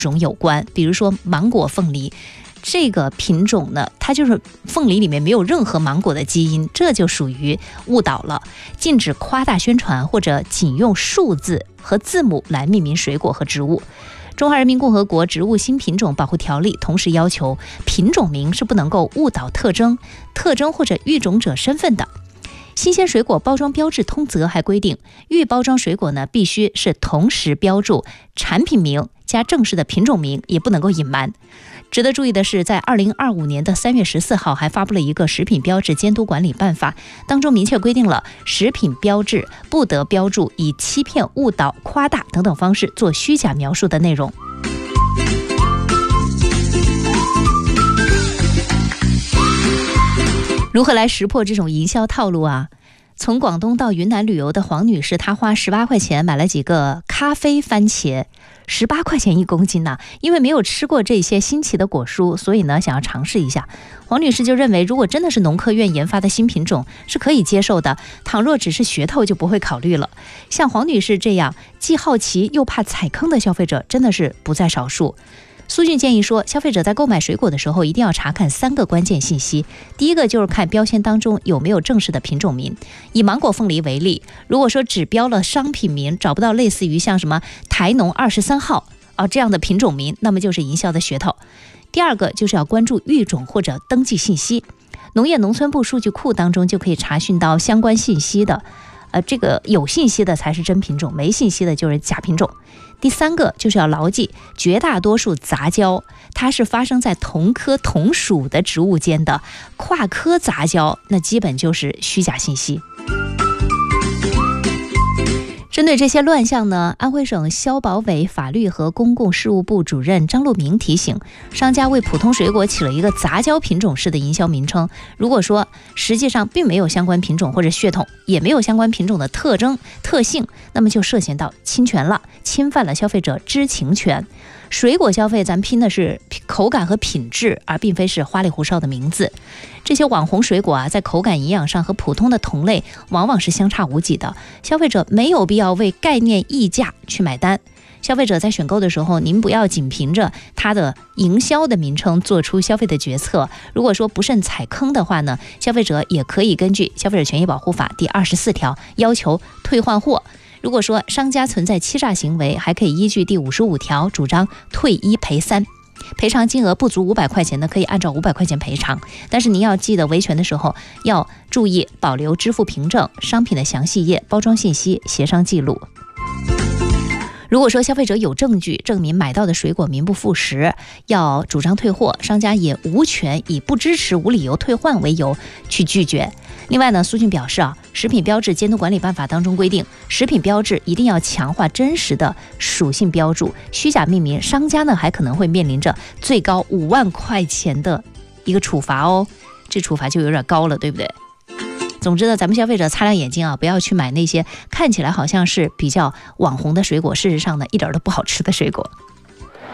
种有关，比如说芒果凤梨。这个品种呢，它就是凤梨里面没有任何芒果的基因，这就属于误导了。禁止夸大宣传或者仅用数字和字母来命名水果和植物。中华人民共和国植物新品种保护条例同时要求，品种名是不能够误导特征或者育种者身份的。新鲜水果包装标志通则还规定，预包装水果呢必须是同时标注产品名加正式的品种名，也不能够隐瞒。值得注意的是，在2025年的3月14号还发布了一个食品标志监督管理办法，当中明确规定了食品标志不得标注以欺骗、误导、夸大等等方式做虚假描述的内容。如何来识破这种营销套路啊？从广东到云南旅游的黄女士，她花18块钱买了几个咖啡番茄，18块钱1公斤呢。因为没有吃过这些新奇的果蔬，所以呢想要尝试一下。黄女士就认为，如果真的是农科院研发的新品种，是可以接受的；倘若只是噱头，就不会考虑了。像黄女士这样既好奇又怕踩坑的消费者，真的是不在少数。苏俊建议说，消费者在购买水果的时候一定要查看3个关键信息。第一个就是看标签当中有没有正式的品种名。以芒果凤梨为例，如果说只标了商品名，找不到类似于像什么台农23号这样的品种名，那么就是营销的噱头。第二个就是要关注育种或者登记信息，农业农村部数据库当中就可以查询到相关信息的。这个有信息的才是真品种，没信息的就是假品种。第三个就是要牢记，绝大多数杂交它是发生在同科同属的植物间的，跨科杂交那基本就是虚假信息。针对这些乱象呢，安徽省消保委法律和公共事务部主任张路明提醒，商家为普通水果起了一个杂交品种式的营销名称，如果说实际上并没有相关品种或者血统，也没有相关品种的特征特性，那么就涉嫌到侵权了，侵犯了消费者知情权。水果消费咱拼的是口感和品质，而并非是花里胡哨的名字。这些网红水果在口感营养上和普通的同类往往是相差无几的，消费者没有必要为概念溢价去买单。消费者在选购的时候，您不要仅凭着它的营销的名称做出消费的决策，如果说不慎踩坑的话呢，消费者也可以根据消费者权益保护法第24条要求退换货。如果说商家存在欺诈行为，还可以依据第55条主张退1赔3，赔偿金额不足500块钱的，可以按照500块钱赔偿。但是您要记得维权的时候要注意保留支付凭证、商品的详细页、包装信息、协商记录。如果说消费者有证据证明买到的水果名不副实，要主张退货，商家也无权以不支持无理由退换为由去拒绝。另外呢，苏俊表示食品标志监督管理办法当中规定，食品标志一定要强化真实的属性标注，虚假命名，商家呢还可能会面临着最高5万块钱的一个处罚哦，这处罚就有点高了，对不对？总之呢，咱们消费者擦亮眼睛不要去买那些看起来好像是比较网红的水果，事实上呢一点都不好吃的水果。